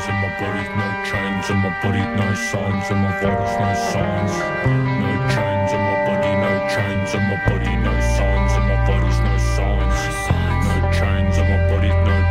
chains in my body, no chains in my body, no signs in my vitals, no signs. No chains in my body, no chains in my body, no signs.